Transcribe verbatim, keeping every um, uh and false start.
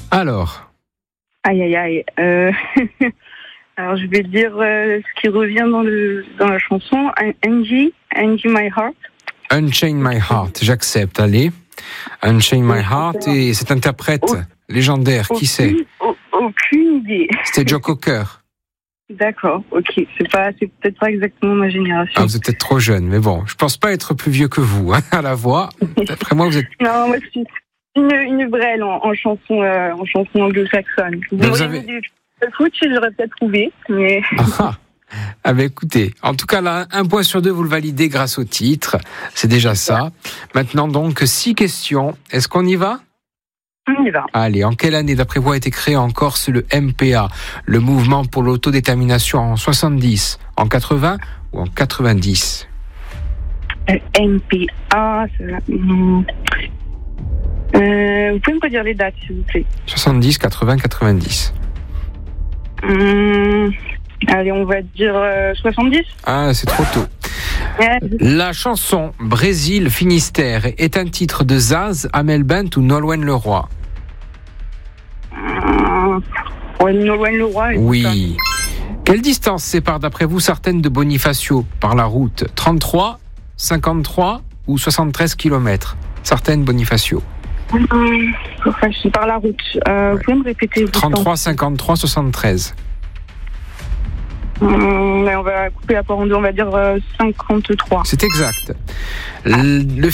Alors. Aïe, aïe, aïe. Euh... Alors, je vais dire euh, ce qui revient dans, le, dans la chanson. Angie, Angie My Heart. Unchain My Heart, j'accepte, allez. Unchain My Heart, et cet interprète oh, légendaire, qui c'est? Aucune idée. C'était Joe Cocker. D'accord, ok. C'est pas, c'est peut-être pas exactement ma génération. Ah, vous êtes peut-être trop jeune, mais bon, je pense pas être plus vieux que vous, hein, à la voix. D'après moi, vous êtes... Non, moi, je suis une, une brêle en, en chanson, euh, en chanson anglo-saxonne. Vous, vous avez du foot, j'aurais peut-être trouvé, mais... Ah, ah ben écoutez, en tout cas là, un point sur deux, vous le validez grâce au titre. C'est déjà ça. Maintenant donc, six questions. Est-ce qu'on y va ? On y va. Allez, en quelle année, d'après vous, a été créé en Corse le M P A, le mouvement pour l'autodétermination, en soixante-dix, en quatre-vingts ou en quatre-vingt-dix ? euh, M P A, ça... euh, vous pouvez me redire les dates, s'il vous plaît ? soixante-dix, quatre-vingts, quatre-vingt-dix. Hum... Allez, on va dire euh, soixante-dix. Ah, c'est trop tôt. Ouais. La chanson Brésil Finistère est un titre de Zaz, Amel Bent ou Nolwenn Leroy. euh, ouais, Nolwenn Leroy. Oui. Quelle distance sépare d'après vous Sartène de Bonifacio par la route ? trente-trois, cinquante-trois ou soixante-treize kilomètres ? Sartène Bonifacio. Hum, par la route. Euh, ouais. Vous pouvez me répéter ? trente-trois, cinquante-trois, soixante-treize. Hum, on va couper la part en deux, on va dire euh, cinquante-trois. C'est exact. Le